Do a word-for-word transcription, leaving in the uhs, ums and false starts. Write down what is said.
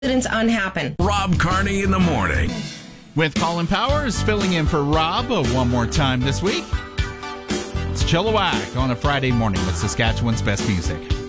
Incidents unhappen. Rob Carney in the morning. With Colin Powers filling in for Rob uh, one more time this week. It's Chilliwack on a Friday morning with Saskatchewan's best music.